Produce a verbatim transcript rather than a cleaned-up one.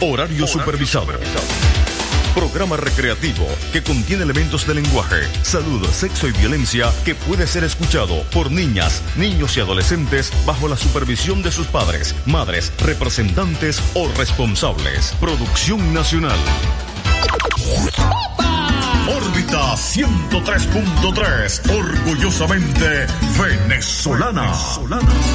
Horario supervisado. Programa recreativo que contiene elementos de lenguaje, salud, sexo y violencia que puede ser escuchado por niñas, niños y adolescentes bajo la supervisión de sus padres, madres, representantes o responsables. Producción nacional. Órbita ciento tres punto tres, orgullosamente venezolana.